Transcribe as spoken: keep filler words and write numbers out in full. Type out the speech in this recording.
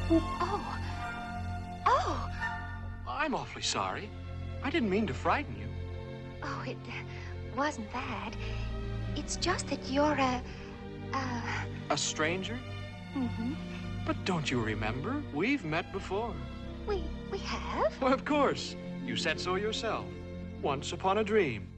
Oh. Oh. I'm awfully sorry. I didn't mean to frighten you. Oh, it uh, wasn't that. It's just that you're a... Uh... A stranger? Mm-hmm. But don't you remember? We've met before. We... we have? Well, of course. You said so yourself. Once upon a dream.